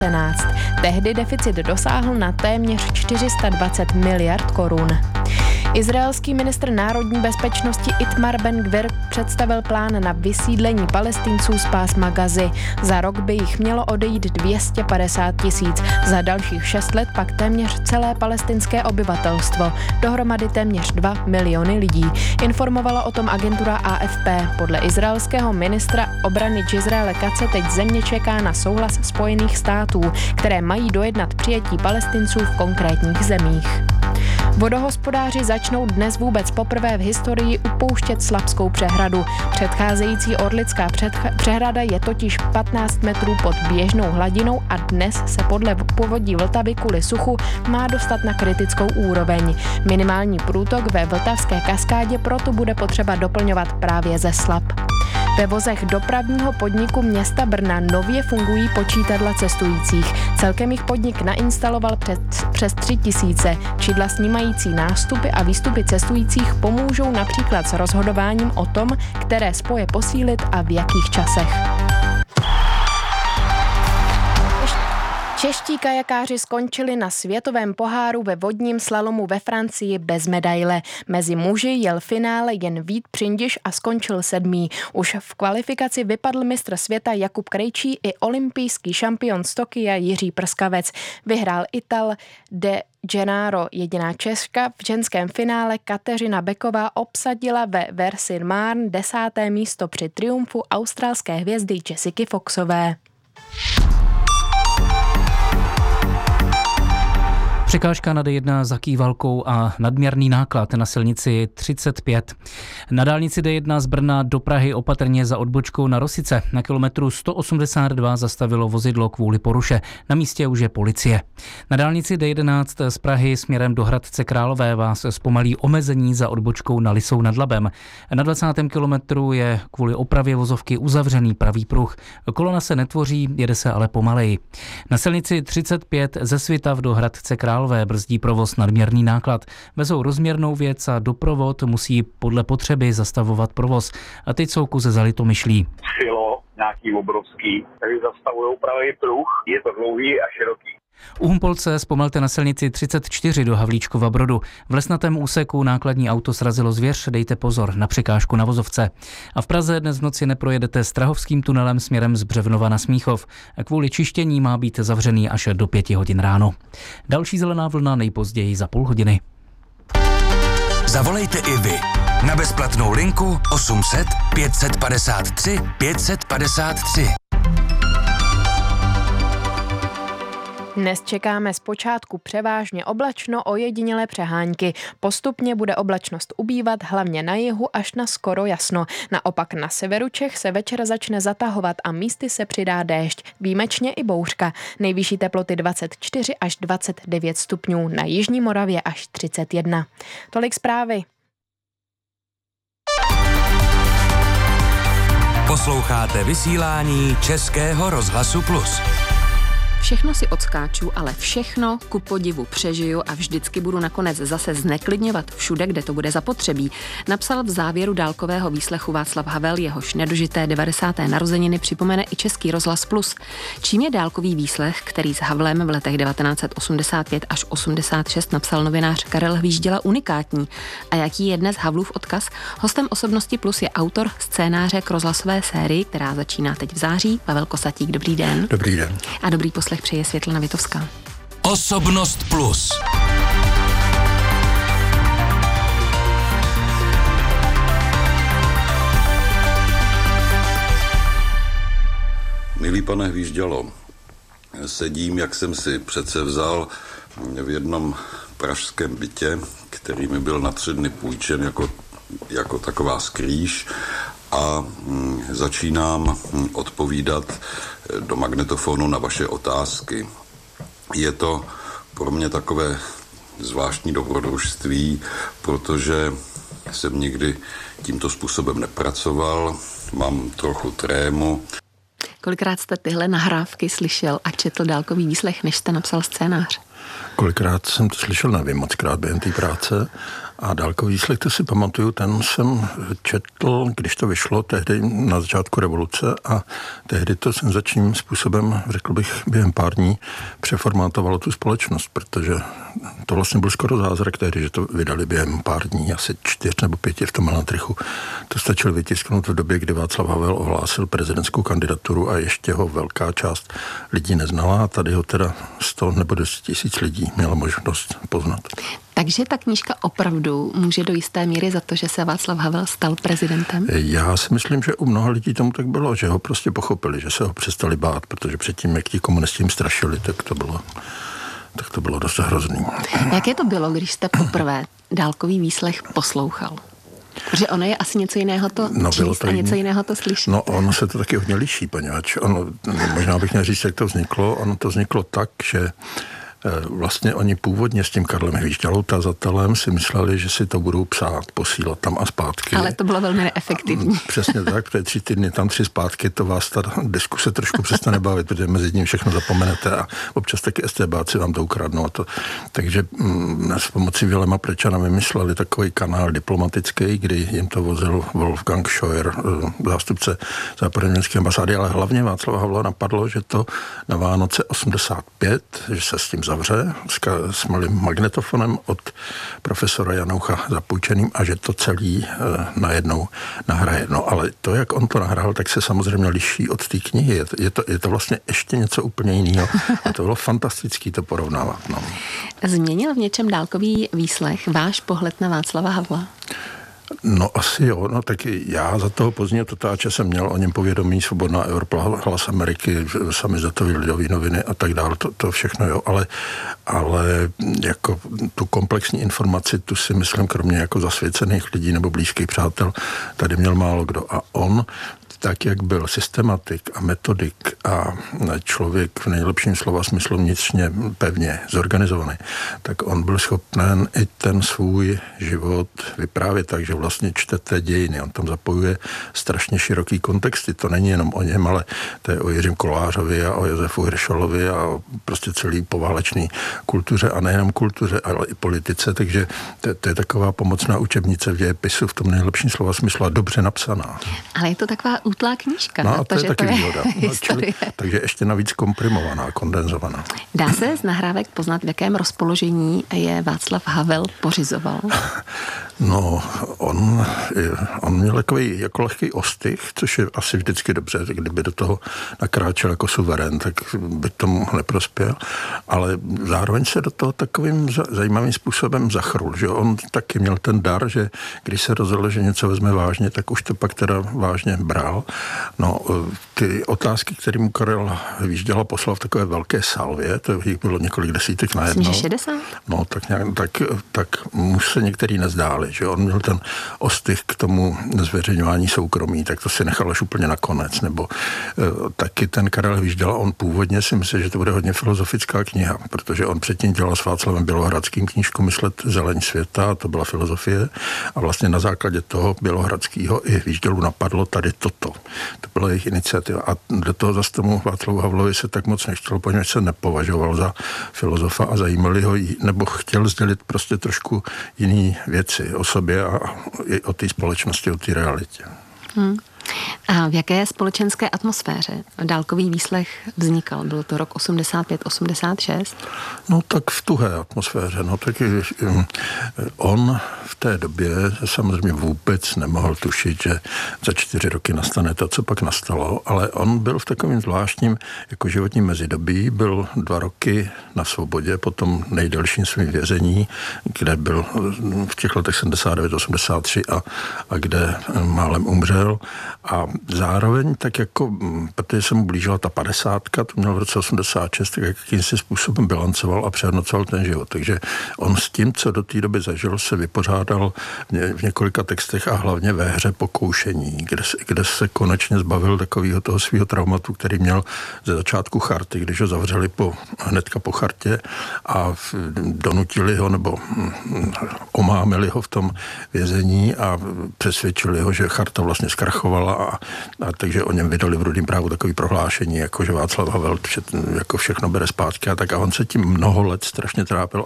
Tehdy deficit dosáhl na téměř 420 miliard korun. Izraelský ministr národní bezpečnosti Itamar Ben-Gvir představil plán na vysídlení Palestinců z pásma Gazy. Za rok by jich mělo odejít 250 000. Za dalších 6 let pak téměř celé palestinské obyvatelstvo. Dohromady téměř 2 miliony lidí. Informovala o tom agentura AFP. Podle izraelského ministra obrany Jisraele Katze teď země čeká na souhlas Spojených států, které mají dojednat přijetí Palestinců v konkrétních zemích. Vodohospodáři začnou dnes vůbec poprvé v historii upouštět Slapskou přehradu. Předcházející Orlická přehrada je totiž 15 metrů pod běžnou hladinou a dnes se podle povodí Vltavy kvůli suchu má dostat na kritickou úroveň. Minimální průtok ve Vltavské kaskádě proto bude potřeba doplňovat právě ze Slap. Ve vozech dopravního podniku města Brna nově fungují počítadla cestujících. Celkem jich podnik nainstaloval přes 3 000. Čidla snímající nástupy a výstupy cestujících pomůžou například s rozhodováním o tom, které spoje posílit a v jakých časech. Čeští kajakáři skončili na světovém poháru ve vodním slalomu ve Francii bez medaile. Mezi muži jel finále jen Vít Přindiš a skončil 7. Už v kvalifikaci vypadl mistr světa Jakub Krejčí i olympijský šampion z Tokia Jiří Prskavec. Vyhrál Ital de Gennaro. Jediná Češka v ženském finále Kateřina Beková obsadila ve Versi-Marne 10. místo při triumfu australské hvězdy Jessiky Foxové. Překážka na D1 za Kývalkou a nadměrný náklad na silnici 35. Na dálnici D1 z Brna do Prahy opatrně za odbočkou na Rosice. Na kilometru 182 zastavilo vozidlo kvůli poruše. Na místě už je policie. Na dálnici D11 z Prahy směrem do Hradce Králové vás zpomalí omezení za odbočkou na Lisou nad Labem. Na 20. kilometru je kvůli opravě vozovky uzavřený pravý pruh. Kolona se netvoří, jede se ale pomaleji. Na silnici 35 ze Svitav do Hradce Králové brzdí provoz nadměrný náklad. Vezou rozměrnou věc a doprovod musí podle potřeby zastavovat provoz. A teď jsou kuze za Litomyšlí. Silo nějaký obrovský, takže zastavují pravý pruh, je to dlouhý a široký. U Humpolce zpomalte na silnici 34 do Havlíčkova Brodu. V lesnatém úseku nákladní auto srazilo zvěř, dejte pozor na překážku na vozovce. A v Praze dnes v noci neprojedete Strahovským tunelem směrem z Břevnova na Smíchov. Kvůli čištění má být zavřený až do 5 hodin ráno. Další zelená vlna nejpozději za půl hodiny. Zavolejte i vy na bezplatnou linku 800 553 553. Dnes čekáme zpočátku převážně oblačno, ojedinělé přehánky. Postupně bude oblačnost ubývat, hlavně na jihu až na skoro jasno. Naopak na severu Čech se večer začne zatahovat a místy se přidá déšť. Výjimečně i bouřka. Nejvyšší teploty 24 až 29 stupňů, na jižní Moravě až 31. Tolik zprávy. Posloucháte vysílání Českého rozhlasu Plus. Všechno si odskáču, ale všechno ku podivu přežiju a vždycky budu nakonec zase zneklidňovat všude, kde to bude zapotřebí. Napsal v závěru dálkového výslechu Václav Havel, jehož nedožité 90. narozeniny připomene i Český rozhlas Plus. Čím je dálkový výslech, který s Havlem v letech 1985 až 86 napsal novinář Karel Hvížděla, unikátní? A jaký je dnes Havlův odkaz? Hostem Osobnosti Plus je autor scénáře k rozhlasové sérii, která začíná teď v září. Pavel Kosatík, dobrý den. Dobrý den. A dobrý poslech přeje Světlana Vitovská. Osobnost Plus. Milý pane Hvíždělo, sedím, jak jsem si přece vzal, v jednom pražském bytě, který mi byl na 3 dny půjčen jako taková skrýš, a začínám odpovídat do magnetofonu na vaše otázky. Je to pro mě takové zvláštní dobrodružství, protože jsem nikdy tímto způsobem nepracoval, mám trochu trému. Kolikrát jste tyhle nahrávky slyšel a četl dálkový výslech, než jste napsal scénář? Kolikrát jsem to slyšel, nevím, mockrát během té práce, A dálkový výslech, to si pamatuju, ten jsem četl, když to vyšlo, tehdy na začátku revoluce a tehdy to senzačním způsobem, řekl bych, během pár dní přeformátovalo tu společnost, protože to vlastně byl skoro zázrak tehdy, že to vydali během pár dní, asi 4 nebo 5 v tom Melantrichu. To stačilo vytisknout v době, kdy Václav Havel ohlásil prezidentskou kandidaturu a ještě ho velká část lidí neznala a tady ho teda 100 nebo 10 tisíc lidí měla možnost poznat. Takže ta knížka opravdu může do jisté míry za to, že se Václav Havel stal prezidentem? Já si myslím, že u mnoha lidí tomu tak bylo, že ho prostě pochopili, že se ho přestali bát, protože předtím, jak ti komunisti jim strašili, tak to bylo dost hrozný. Jaké to bylo, když jste poprvé dálkový výslech poslouchal? Protože ono je asi něco jiného to číst a něco jiného to slyšet. No, ono se to taky hodně liší, poněvadž možná bych měl říct, jak to vzniklo. Ono to vzniklo tak, že vlastně oni původně s tím Karlem Hvížďalou, tazatelem, si mysleli, že si to budou psát, posílat tam a zpátky. Ale to bylo velmi neefektivní. Přesně tak, protože 3 týdny tam 3 zpátky, to vás ta diskuse trošku přestane bavit, protože mezi tím všechno zapomenete a občas taky STBáci vám to ukradnou. Takže s pomocí Vilema Prečana vymysleli takový kanál diplomatický, kdy jim to vozil Wolfgang Scheuer, zástupce západoněmecké ambasády, ale hlavně Václava Havla napadlo, že to na Vánoce 85, že se s tím zavře s malým magnetofonem od profesora Janoucha zapůjčeným a že to celý najednou nahraje. No ale to, jak on to nahrál, tak se samozřejmě liší od té knihy. Je to vlastně ještě něco úplně jiného. A to bylo fantastický to porovnávat. No. Změnil v něčem dálkový výslech váš pohled na Václava Havla? No asi jo, no tak já za toho pozdního totáče jsem měl o něm povědomí, Svobodná Evropa, Hlas Ameriky, Samizdatový Lidový noviny a tak dále, to všechno jo, ale jako tu komplexní informaci, tu si myslím, kromě jako zasvěcených lidí nebo blízkých přátel, tady měl málo kdo a on tak, jak byl systematik a metodik a člověk v nejlepším slova smyslu vnitřně pevně zorganizovaný, tak on byl schopen i ten svůj život vyprávět tak, že vlastně čtete dějiny. On tam zapojuje strašně široký kontexty. To není jenom o něm, ale to je o Jiřím Kolářovi a o Josefu Hiršalovi a o prostě celý poválečný kultuře a nejenom kultuře, ale i politice. Takže to je taková pomocná učebnice v dějepisu v tom nejlepším slova smyslu a dobře napsaná. Ale je to taková útlá knížka. No a to je taky výhoda. Takže ještě navíc komprimovaná, kondenzovaná. Dá se z nahrávek poznat, v jakém rozpoložení je Václav Havel pořizoval? No, on měl takový jako lehký ostych, což je asi vždycky dobře, kdyby do toho nakráčel jako suverén, tak by tomu neprospěl, ale zároveň se do toho takovým zajímavým způsobem zachrul, že on taky měl ten dar, že když se rozhodl, že něco vezme vážně, tak už to pak teda vážně bral. No, ty otázky, které mu Karel Hvížďala poslal v takové velké salvě, to jich bylo několik desítek najednou. Myslím, že 60? No, tak mu se některý nezdáli, že on měl ten ostych k tomu zveřejňování soukromí, tak to si nechal až úplně nakonec, nebo taky ten Karel Hvížďala, on původně si myslel, že to bude hodně filozofická kniha, protože on předtím dělal s Václavem Bělohradským knížku Myslet zeleň světa, a to byla filozofie, a vlastně na základě toho Bělohradského i Hvížďalu napadlo tady toto. To byla jejich iniciativa. A do toho zase tomu Václavu Havlovi se tak moc nechtělo, poněvadž se nepovažoval za filozofa a zajímali ho, nebo chtěl sdělit prostě trošku jiný věci o sobě a i o té společnosti, o té realitě. A v jaké společenské atmosféře dálkový výslech vznikal? Bylo to rok 85-86? No tak v tuhé atmosféře. No tak on v té době samozřejmě vůbec nemohl tušit, že za 4 roky nastane to, co pak nastalo, ale on byl v takovém zvláštním jako životním mezidobí, byl 2 roky na svobodě, potom nejdelším svým vězení, kde byl v těch letech 79-83 a kde málem umřel. A zároveň tak jako, protože se mu blížila ta 50, to měl v roce 86, tak jakýmsi způsobem bilancoval a přehodnocoval ten život. Takže on s tím, co do té doby zažil, se vypořádal v několika textech a hlavně ve hře Pokoušení, kde se konečně zbavil takového toho svého traumatu, který měl ze začátku charty, když ho zavřeli hnedka po chartě a donutili ho nebo omámili ho v tom vězení a přesvědčili ho, že charta vlastně zkrachovala a takže o něm vydali v Rudým právu takový prohlášení, jako že Václav Havel jako všechno bere zpátky a tak a on se tím mnoho let strašně trápil a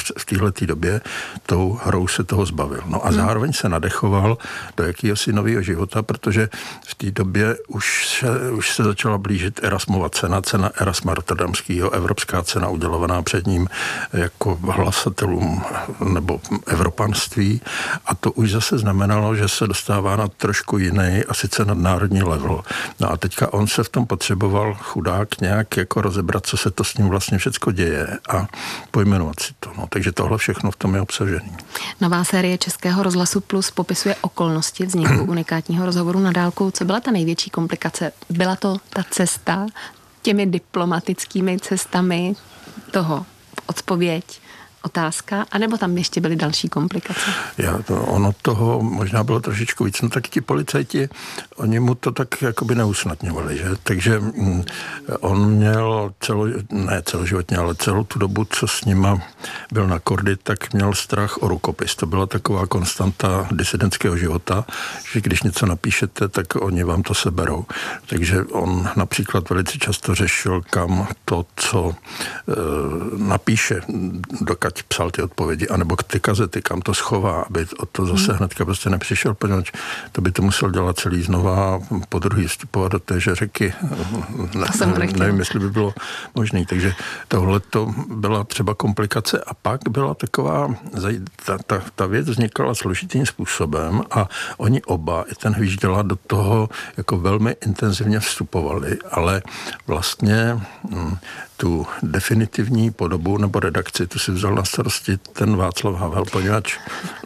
v téhletý době tou hrou se toho zbavil. No a zároveň se nadechoval do jakéhosi nového života, protože v té době už se začala blížit Erasmova cena Erasma Rotterdamského, evropská cena udělovaná před ním jako hlasatelům nebo evropanství, a to už zase znamenalo, že se dostává na trošku jiný a sice nadnárodní level. No a teďka on se v tom potřeboval chudák nějak jako rozebrat, co se to s ním vlastně všecko děje a pojmenovat si to. No, takže tohle všechno v tom je obsažený. Nová série Českého rozhlasu Plus popisuje okolnosti vzniku unikátního rozhovoru na dálku. Co byla ta největší komplikace? Byla to ta cesta těmi diplomatickými cestami toho odpověď, otázka, anebo tam ještě byly další komplikace? Ono toho možná bylo trošičku víc, no tak ti policajti, oni mu to tak jakoby neusnadňovali, že? Takže on měl celoživotně, ale celou tu dobu, co s nima byl na kordy, tak měl strach o rukopis. To byla taková konstanta disidentského života, že když něco napíšete, tak oni vám to seberou. Takže on například velice často řešil, kam to, co napíše, dokud psal ty odpovědi, anebo ty kazety, kam to schová, aby o to zase hnedka prostě nepřišel, protože to by to musel dělat celý znova, po druhý vstupovat do téže řeky. Nevím, jestli by bylo možné. Takže tohle to byla třeba komplikace a pak byla taková, ta věc vznikala složitým způsobem a oni oba, i ten Hvížděla, do toho jako velmi intenzivně vstupovali, ale vlastně tu definitivní podobu nebo redakci, tu si vzal na starosti ten Václav Havel, poněvadž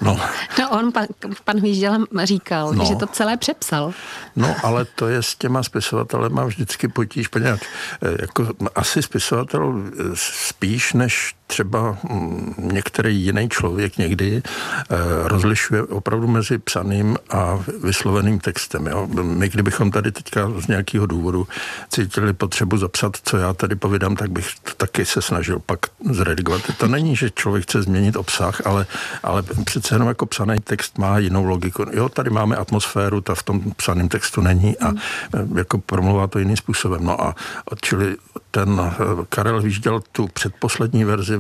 pan Hvížděla říkal, že to celé přepsal. No, ale to je s těma spisovatelema vždycky potíž, poněvadž jako asi spisovatel spíš než třeba některý jiný člověk někdy rozlišuje opravdu mezi psaným a vysloveným textem. Jo? My, kdybychom tady teďka z nějakého důvodu cítili potřebu zapsat, co já tady povídám, tak bych to taky se snažil pak zredigovat. To není, že člověk chce změnit obsah, ale přece jenom jako psaný text má jinou logiku. Jo, tady máme atmosféru, ta v tom psaném textu není a jako promluvá to jiným způsobem. No a čili ten Karel Hvížděl tu předposlední verzi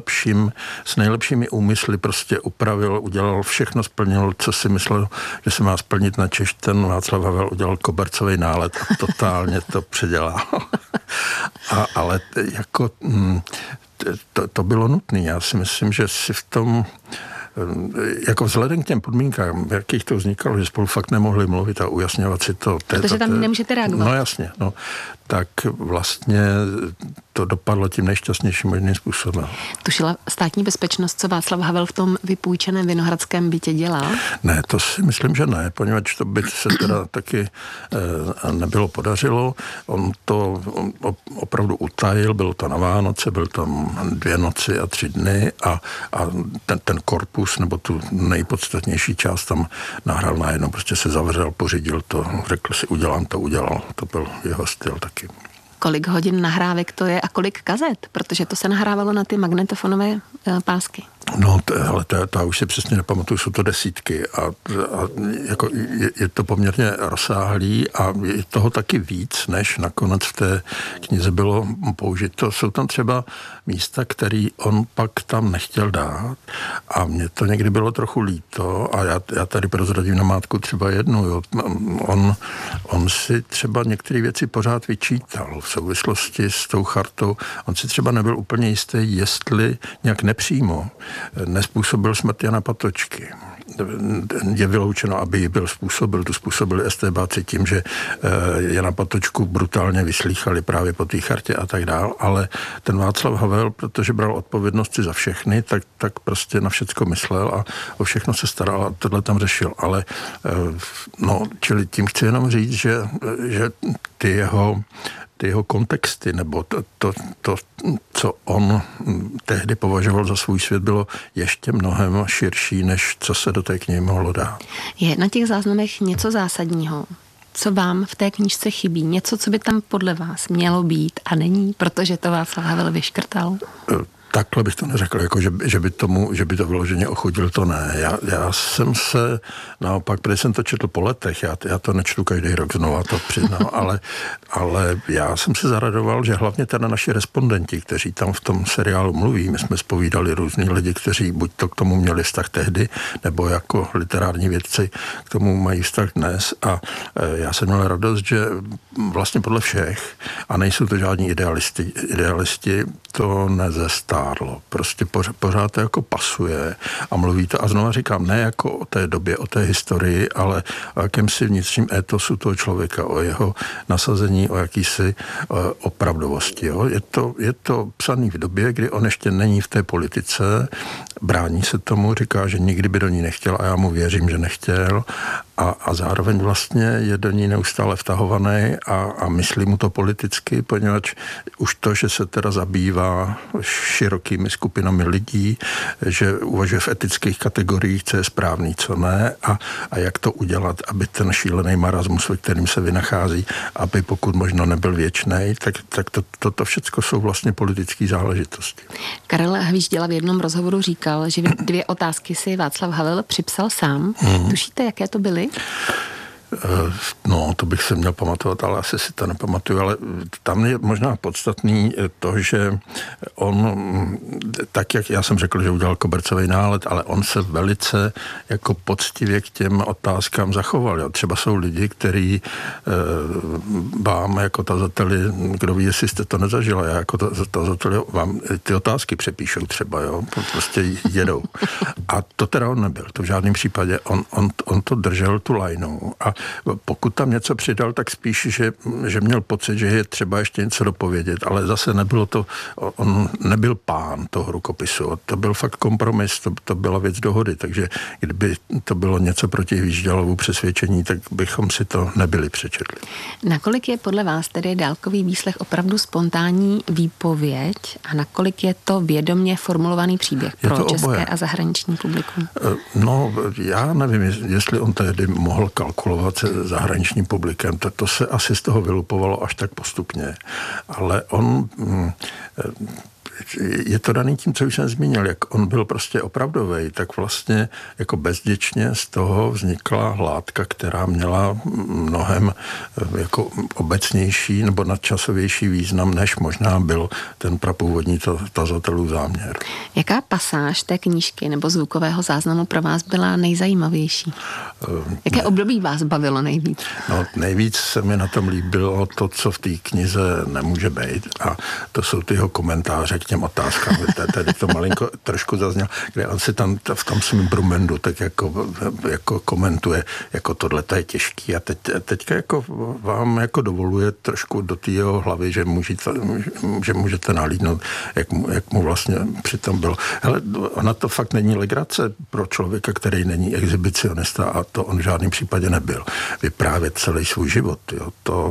s nejlepšími úmysly prostě upravil, udělal všechno, splnil, co si myslel, že se má splnit na Češ. Ten Václav Havel udělal kobercový nálet a totálně to předělal. Ale jako to bylo nutné. Já si myslím, že si v tom jako vzhledem k těm podmínkám, v jakých to vznikalo, že spolu fakt nemohli mluvit a ujasňovat si to. Protože tam nemůžete reagovat. No jasně, tak vlastně to dopadlo tím nejšťastnějším možným způsobem. Tušila státní bezpečnost, co Václav Havel v tom vypůjčeném vinohradském bytě dělal? Ne, to si myslím, že ne, poněvadž to by se teda taky nebylo podařilo. On to opravdu utajil, bylo to na Vánoce, byl tam 2 noci a 3 dny a ten korpus, nebo tu nejpodstatnější část tam nahrál najednou, prostě se zavřel, pořídil to, řekl si, udělal. To byl jeho styl taky. Kolik hodin nahrávek to je a kolik kazet? Protože to se nahrávalo na ty magnetofonové pásky. No, ale to už si přesně nepamatuju, jsou to desítky a jako je to poměrně rozsáhlý a je toho taky víc, než nakonec v té knize bylo použito. Jsou tam třeba místa, který on pak tam nechtěl dát a mně to někdy bylo trochu líto a já tady prozradím namátku třeba jednu. Jo. On si třeba některé věci pořád vyčítal v souvislosti s tou chartou. On si třeba nebyl úplně jistý, jestli nějak nepřímo nespůsobil smrt Jana Patočky. Je vyloučeno, aby ji tu způsobili estébáci tím, že Jana Patočku brutálně vyslýchali právě po té chartě a tak dál, ale ten Václav Havel, protože bral odpovědnosti za všechny, tak prostě na všecko myslel a o všechno se staral a tohle tam řešil. Ale čili tím chci jenom říct, že ty jeho kontexty, nebo to, co on tehdy považoval za svůj svět, bylo ještě mnohem širší, než co se do té knihy mohlo dát. Je na těch záznamech něco zásadního, co vám v té knížce chybí? Něco, co by tam podle vás mělo být a není, protože to Václav Havel vyškrtal? Takhle bych to neřekl, jako že by to vyloženě ochodil, to ne. Já jsem se naopak, protože jsem to četl po letech, já to nečtu každý rok znova, to přiznám, ale já jsem se zaradoval, že hlavně teda naši respondenti, kteří tam v tom seriálu mluví, my jsme zpovídali různý lidi, kteří buď to k tomu měli vztah tehdy, nebo jako literární vědci k tomu mají vztah dnes, a já jsem měl radost, že vlastně podle všech, a nejsou to žádní idealisti, to nezestárlo. Prostě pořád to jako pasuje a mluví to. A znova říkám, ne jako o té době, o té historii, ale o jakémsi vnitřním étosu toho člověka, o jeho nasazení, o jakýsi opravdovosti. Jo? Je to psaný v době, kdy on ještě není v té politice, brání se tomu, říká, že nikdy by do ní nechtěl, a já mu věřím, že nechtěl, a zároveň vlastně je do ní neustále vtahovaný a myslí mu to politicky, poněvadž už to, že se teda zabývá širokými skupinami lidí, že uvažuje v etických kategoriích, co je správný, co ne, a jak to udělat, aby ten šílený marasmus, ve kterým se vynachází, aby pokud možno nebyl věčnej, tak to všechno jsou vlastně politické záležitosti. Karel Hvížděla v jednom rozhovoru říkal, že 2 otázky si Václav Havel připsal sám. Tušíte, jaké to byly? No, to bych se měl pamatovat, ale asi si to nepamatuju, ale tam je možná podstatný to, že on, tak jak já jsem řekl, že udělal kobercový nálet, ale on se velice jako poctivě k těm otázkám zachoval. Jo. Třeba jsou lidi, kteří vám jako tazateli, kdo ví, jestli jste to nezažili, já jako tazateli vám ty otázky přepíšou třeba, jo, prostě jedou. A to teda on nebyl, to v žádném případě. On to držel tu lajnou, a pokud tam něco přidal, tak spíš, že měl pocit, že je třeba ještě něco dopovědět, ale zase nebylo to, on nebyl pán toho rukopisu, to byl fakt kompromis, to byla věc dohody, takže kdyby to bylo něco proti Hvíždělovu přesvědčení, tak bychom si to nebyli přečetli. Nakolik je podle vás tedy dálkový výslech opravdu spontánní výpověď a nakolik je to vědomě formulovaný příběh pro české a zahraniční publikum? No, já nevím, jestli on tehdy mohl kalkulovat se zahraničním publikem, to se asi z toho vylupovalo až tak postupně. Ale on je to daný tím, co už jsem zmínil, jak on byl prostě opravdovej, tak vlastně jako bezděčně z toho vznikla látka, která měla mnohem jako obecnější nebo nadčasovější význam, než možná byl ten prapůvodní tazatelův záměr. Jaká pasáž té knížky nebo zvukového záznamu pro vás byla nejzajímavější? Jaké období vás bavilo nejvíc? No, nejvíc se mi na tom líbilo to, co v té knize nemůže být, a to jsou ty jeho komentáře k těm otázkám. Tady to malinko trošku zazněl, kde on si tam v tom svým brumendu tak jako komentuje, jako tohle je těžký, a teďka jako vám jako dovoluje trošku do té jeho hlavy, že můžete nalídnout, jak mu vlastně přitom bylo. Hele, ona to fakt není legrace pro člověka, který není exhibicionista, a to on v žádném případě nebyl. Vyprávět celý svůj život, jo,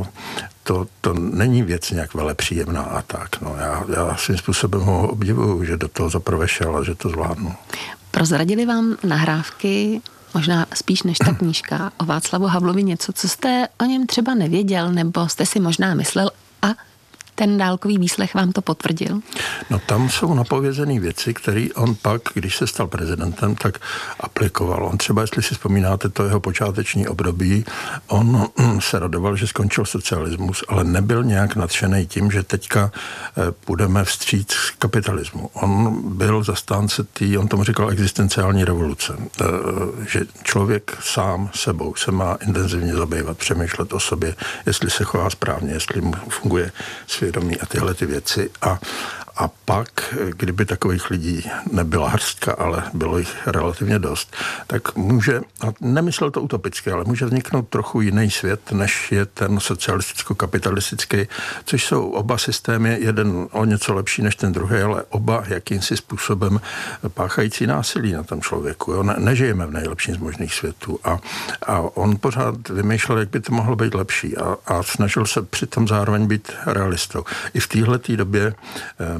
to není věc nějak velepříjemná a tak. No, já svým způsobem ho obdivuju, že do toho zaprvé šel a že to zvládnu. Prozradili vám nahrávky, možná spíš než ta knížka, o Václavu Havlovi něco, co jste o něm třeba nevěděl, nebo jste si možná myslel, a ten dálkový výslech vám to potvrdil? No, tam jsou napovězené věci, které on pak, když se stal prezidentem, tak aplikoval. On třeba, jestli si vzpomínáte to jeho počáteční období, on se radoval, že skončil socialismus, ale nebyl nějak nadšený tím, že teďka půjdeme vstříc kapitalismu. On byl zastánce on tomu říkal existenciální revoluce. Že člověk sám sebou se má intenzivně zabývat, přemýšlet o sobě, jestli se chová správně, jestli mu funguje svědomí a tyhle ty věci. A pak, kdyby takových lidí nebyla hrstka, ale bylo jich relativně dost, tak může, a nemyslel to utopicky, ale může vzniknout trochu jiný svět, než je ten socialisticko-kapitalistický, což jsou oba systémy, jeden o něco lepší než ten druhý, ale oba jakýmsi způsobem páchající násilí na tom člověku. Jo? Nežijeme v nejlepším z možných světů. A on pořád vymýšlel, jak by to mohlo být lepší, a snažil se přitom zároveň být realistou. I v téhletý době myslel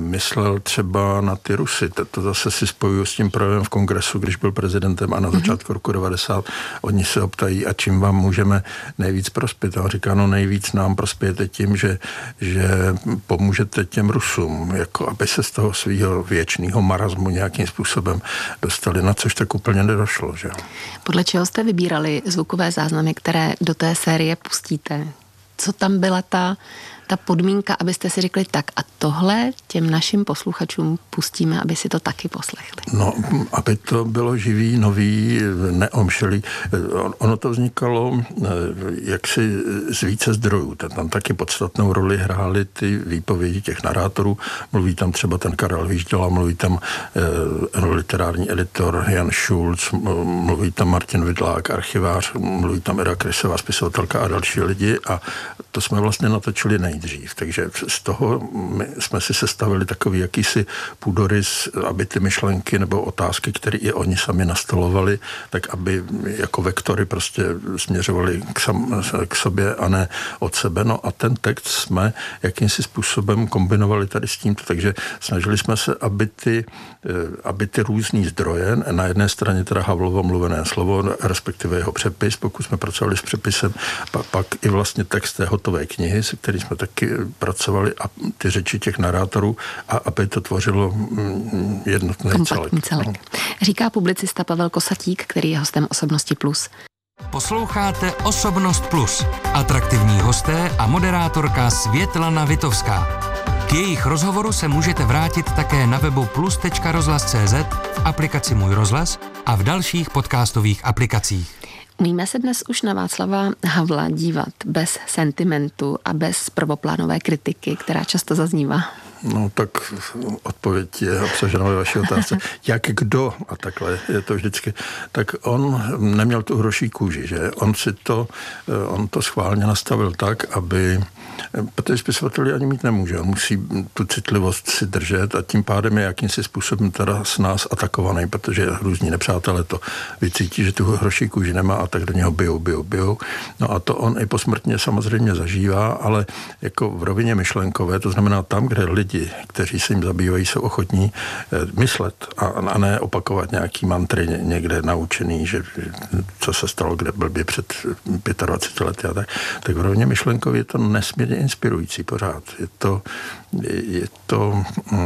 myslel třeba na ty Rusy. To zase si spojuju s tím projevem v kongresu, když byl prezidentem a na začátku roku 90 oni se optají, a čím vám můžeme nejvíc prospět. A on říká, no nejvíc nám prospějete tím, že pomůžete těm Rusům, jako aby se z toho svého věčného marazmu nějakým způsobem dostali, na což tak úplně nedošlo. Že? Podle čeho jste vybírali zvukové záznamy, které do té série pustíte? Co tam byla ta podmínka, abyste si řekli tak a tohle těm našim posluchačům pustíme, aby si to taky poslechli? No, aby to bylo živý, nový, neomšelý. Ono to vznikalo jaksi z více zdrojů. Tam taky podstatnou roli hrály ty výpovědi těch narátorů. Mluví tam třeba ten Karel Výžděla, mluví tam literární editor Jan Šulc, mluví tam Martin Vidlák, archivář, mluví tam Ida Krysová, spisovatelka a další lidi a to jsme vlastně natočili nejdřív. Takže z toho my jsme si sestavili takový jakýsi půdorys, aby ty myšlenky nebo otázky, které i oni sami nastolovali, tak aby jako vektory prostě směřovali k sobě a ne od sebe. No a ten text jsme jakýmsi způsobem kombinovali tady s tímto, takže snažili jsme se, aby ty různý zdroje, na jedné straně teda Havlovo mluvené slovo, respektive jeho přepis, pokud jsme pracovali s přepisem, pak i vlastně text té hotové knihy, se kterým jsme taky pracovali a ty řeči těch narátorů a aby to tvořilo jednotný celek. Říká publicista Pavel Kosatík, který je hostem Osobnosti Plus. Posloucháte Osobnost Plus. Atraktivní hosté a moderátorka Světlana Vitovská. K jejich rozhovoru se můžete vrátit také na webu plus.rozhlas.cz, v aplikaci Můj rozhlas a v dalších podcastových aplikacích. Umíme se dnes už na Václava Havla dívat bez sentimentu a bez prvoplánové kritiky, která často zaznívá? No tak odpověď je obsažena ve vaší otázce. Jak kdo, a takhle je to vždycky, tak on neměl tu hroší kůži, že? On to schválně nastavil tak, aby, protože spisovatel ani mít nemůže, on musí tu citlivost si držet a tím pádem je jakýmsi způsobem teda s nás atakovaný, protože různí nepřátelé to vycítí, že tu hroší kůži nemá a tak do něho bijou. No a to on i posmrtně samozřejmě zažívá, ale jako v rovině myšlenkové, to znamená tam, kde lidi, kteří se jim zabývají, jsou ochotní myslet a ne opakovat nějaký mantry někde naučený, že co se stalo, kde blbě před 25 lety a tak v rovině myšlenkově je to nesmírně inspirující pořád. Je to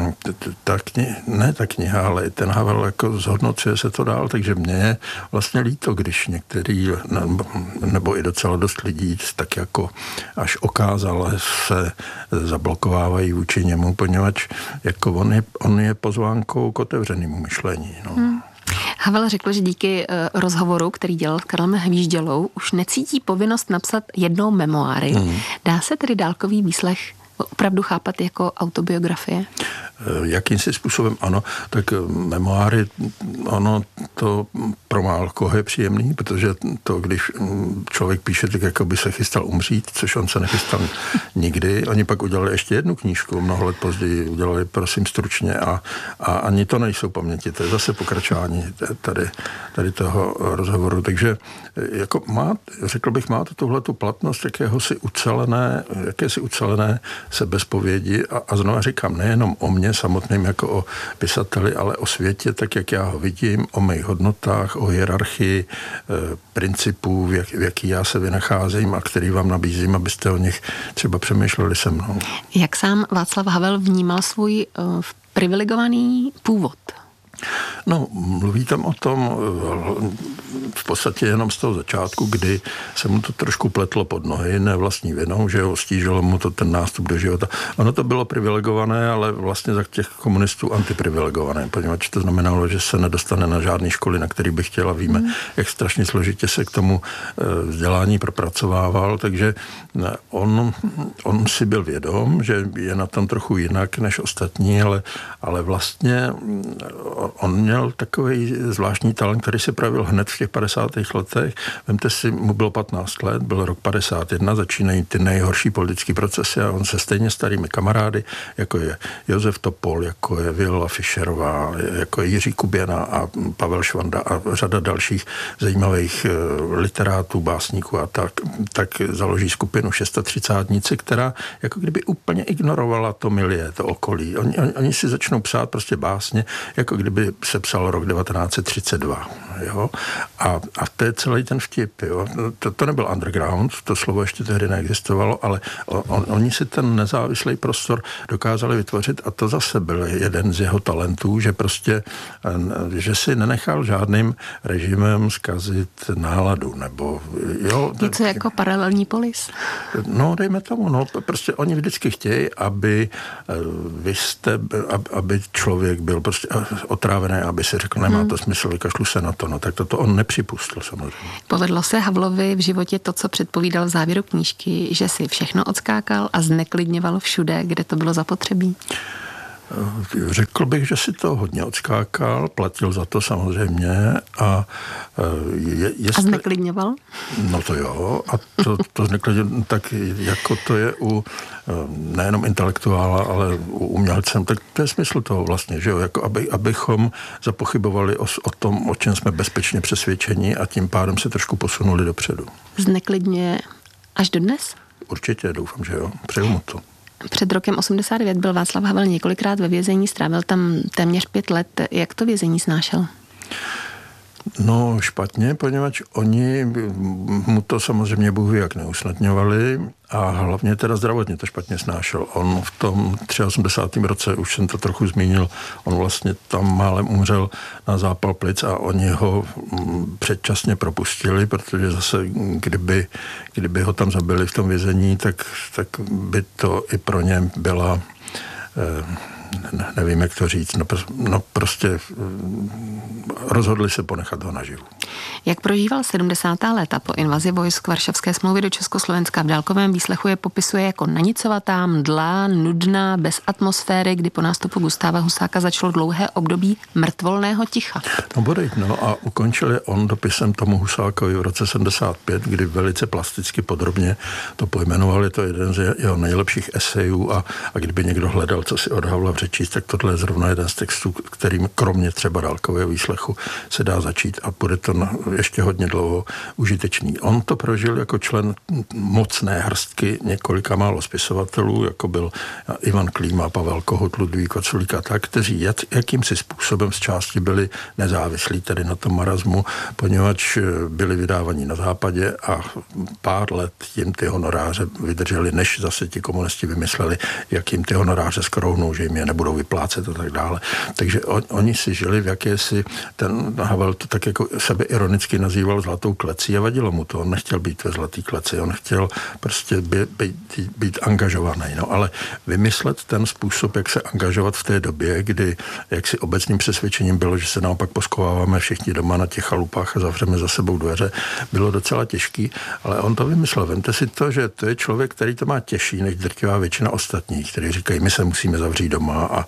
ta kniha, ale ten Havel jako zhodnocuje se to dál, takže mně je vlastně líto, když některý, nebo i docela dost lidí tak jako až okázale se zablokovávají vůči němu, poněvadž jako on je pozvánkou k otevřenému myšlení. No. Havel řekl, že díky rozhovoru, který dělal s Karlem Výždělou, už necítí povinnost napsat jednou memoáry. Dá se tedy dálkový výslech opravdu chápat jako autobiografie? Jakýmsi způsobem ano, tak memoáry, ono to pro málo koho je příjemný, protože to, když člověk píše, tak jako by se chystal umřít, což on se nechystal nikdy. Oni pak udělali ještě jednu knížku, mnoho let později udělali, prosím, stručně a ani to nejsou paměti, to je zase pokračování tady toho rozhovoru, takže jako řekl bych, má to tuhletu platnost jakési ucelené sebezpovědi a znovu říkám, nejenom o mně samotným jako o pisateli, ale o světě, tak jak já ho vidím, o mých hodnotách, o hierarchii principů, v jaký já se vynacházím a který vám nabízím, abyste o nich třeba přemýšleli se mnou. Jak sám Václav Havel vnímal svůj privilegovaný původ? No, mluví tam o tom v podstatě jenom z toho začátku, kdy se mu to trošku pletlo pod nohy, ne vlastní vinou, že ho stížilo mu to ten nástup do života. Ono to bylo privilegované, ale vlastně za těch komunistů antiprivilegované, poněvadž to znamenalo, že se nedostane na žádné školy, na který by chtěla. Víme, jak strašně složitě se k tomu vzdělání propracovával, takže on si byl vědom, že je na tom trochu jinak než ostatní, ale vlastně on měl měl takový zvláštní talent, který se projevil hned v těch 50. letech. Vemte si, mu bylo 15 let, byl rok 51, začínají ty nejhorší politické procesy a on se stejně starými kamarády, jako je Josef Topol, jako je Viola Fischerová, jako je Jiří Kuběna a Pavel Švanda a řada dalších zajímavých literátů, básníků a tak založí skupinu 630, která jako kdyby úplně ignorovala to milie, to okolí. Oni si začnou psát prostě básně, jako kdyby se psal rok 1932. Jo? A to je celý ten vtip. Jo? To nebyl underground, to slovo ještě tehdy neexistovalo, ale oni si ten nezávislý prostor dokázali vytvořit a to zase byl jeden z jeho talentů, že prostě, že si nenechal žádným režimem zkazit náladu, nebo jo. Něco jako paralelní polis? No, dejme tomu, no, prostě oni vždycky chtějí, aby člověk byl prostě otrávený, aby si řekl, nemá to smysl, vykašlu se na to, no, tak to on nepřipustil samozřejmě. Povedlo se Havlovi v životě to, co předpovídal v závěru knížky, že si všechno odskákal a zneklidňoval všude, kde to bylo zapotřebí? Řekl bych, že si to hodně odskákal, platil za to samozřejmě a A zneklidňoval? No to jo, a to zneklidňoval, tak jako to je u nejenom intelektuála, ale u umělcem, tak to je smysl toho vlastně, že jo, jako abychom zapochybovali o tom, o čem jsme bezpečně přesvědčeni a tím pádem se trošku posunuli dopředu. Zneklidňuje až dodnes? Určitě, doufám, že jo, přeju mu to. Před rokem 89 byl Václav Havel několikrát ve vězení, strávil tam téměř 5 let. Jak to vězení snášel? No špatně, poněvadž oni mu to samozřejmě Bůh ví, jak neusnadňovali a hlavně teda zdravotně to špatně snášel. On v tom 83. roce, už jsem to trochu zmínil, on vlastně tam málem umřel na zápal plic a oni ho předčasně propustili, protože zase kdyby ho tam zabili v tom vězení, tak by to i pro ně byla nevím, jak to říct, no prostě rozhodli se ponechat ho naživu. Jak prožíval 70. léta po invazi vojsk Varšavské smlouvy do Československa, v dálkovém výslechu je popisuje jako nanicovatá, mdlá, nudná, bez atmosféry, kdy po nástupu Gustáva Husáka začalo dlouhé období mrtvolného ticha. No bodej, no a ukončil je on dopisem tomu Husákovi v roce 75, kdy velice plasticky podrobně to pojmenoval, je to jeden z jeho nejlepších esejů a kdyby někdo hledal, co si od Havla přečíst, tak tohle je zrovna jeden z textů, kterým kromě třeba dálkového výslechu se dá začít a bude to ještě hodně dlouho užitečný. On to prožil jako člen mocné hrstky několika málo spisovatelů, jako byl Ivan Klíma, Pavel Kohout, Ludvík Vaculík a tak, kteří jakýmsi způsobem z části byli nezávislí tedy na tom marazmu, poněvadž byli vydávaní na západě a pár let jim ty honoráře vydrželi, než zase ti komunisti vymysleli, jak jim ty honoráře skrouhnou, že jim je nebudou vyplácet a tak dále. Takže oni si žili v jakési, ten Havel to tak jako sebe ironicky nazýval zlatou klecí a vadilo mu to. On nechtěl být ve zlatý kleci, on chtěl prostě být angažovaný. No, ale vymyslet ten způsob, jak se angažovat v té době, kdy jaksi obecným přesvědčením bylo, že se naopak poskováváme všichni doma na těch chalupách a zavřeme za sebou dveře, bylo docela těžký, ale on to vymyslel. Vemte si to, že to je člověk, který to má těžší než drtivá většina ostatních, kteří říkají, my se musíme zavřít doma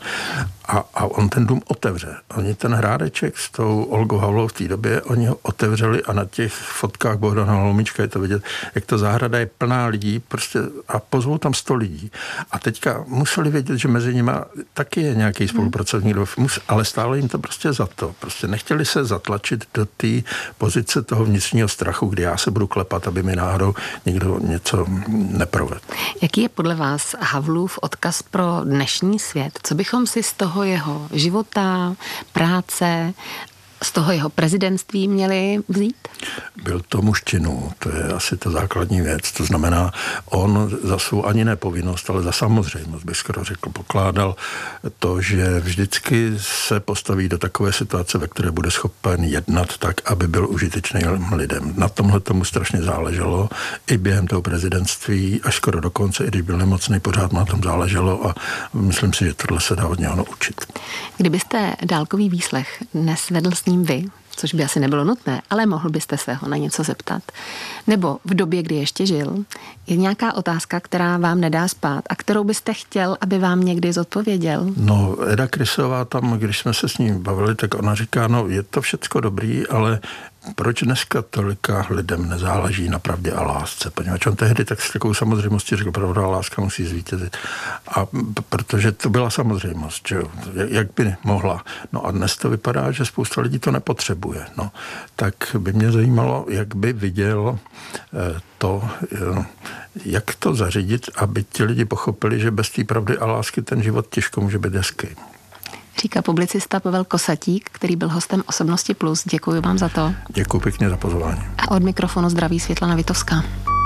a on ten dům otevře. Oni ten Hrádeček s tou Olgou Havlovou v té době, oni ho otevřeli a na těch fotkách Bohdana Holomíčka je to vidět, jak ta zahrada je plná lidí prostě a pozvou tam 100 lidí. A teďka museli vědět, že mezi nimi taky je nějaký spolupracovník, ale stálo jim to prostě za to. Prostě nechtěli se zatlačit do té pozice toho vnitřního strachu, kdy já se budu klepat, aby mi náhodou někdo něco neprovedl. Jaký je podle vás Havlův odkaz pro dnešní svět? Co bychom si z toho jeho života, práce, z toho jeho prezidentství měli vzít? Byl to muž činu, to je asi ta základní věc. To znamená, on za svou ani ne povinnost, ale za samozřejmost, bych skoro řekl, pokládal to, že vždycky se postaví do takové situace, ve které bude schopen jednat tak, aby byl užitečný lidem. Na tomhle tomu strašně záleželo. I během toho prezidentství, až skoro do konce, i když byl nemocný, pořád na tom záleželo a myslím si, že tohle se dá od něho naučit. Kdybyste dálkový výslech dnes vedl s ním vy, což by asi nebylo nutné, ale mohl byste se ho na něco zeptat. Nebo v době, kdy ještě žil, je nějaká otázka, která vám nedá spát a kterou byste chtěl, aby vám někdy zodpověděl? No, Eda Krysová tam, když jsme se s ním bavili, tak ona říká, no je to všecko dobrý, ale proč dneska tolika lidem nezáleží na pravdě a lásce? Poněvadž on tehdy tak s takovou samozřejmostí řekl, pravda a láska musí zvítězit. A protože to byla samozřejmost, že jo? Jak by mohla. No a dnes to vypadá, že spousta lidí to nepotřebuje. No, tak by mě zajímalo, jak by viděl to, jak to zařídit, aby ti lidi pochopili, že bez té pravdy a lásky ten život těžko může být hezký. Říká publicista Pavel Kosatík, který byl hostem Osobnosti Plus. Děkuji vám za to. Děkuji pěkně za pozvání. A od mikrofonu zdraví Světlana Vitovská.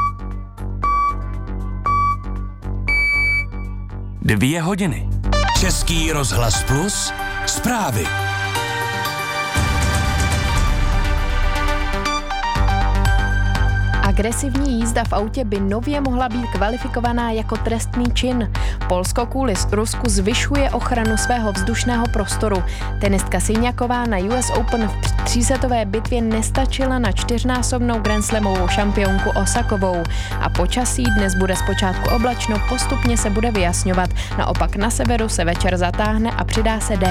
2 hodiny. Český rozhlas Plus. Zprávy. Agresivní jízda v autě by nově mohla být kvalifikovaná jako trestný čin. Polsko kvůli Rusku zvyšuje ochranu svého vzdušného prostoru. Tenistka Siniaková na US Open v 3setové bitvě nestačila na 4násobnou grandslamovou šampionku Osakovou. A počasí dnes bude zpočátku oblačno, postupně se bude vyjasňovat. Naopak na severu se večer zatáhne a přidá se